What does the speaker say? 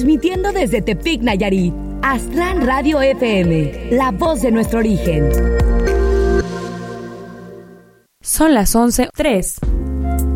Transmitiendo desde Tepic, Nayarit, Aztlán Radio FM, la voz de nuestro origen. Son las 11:03.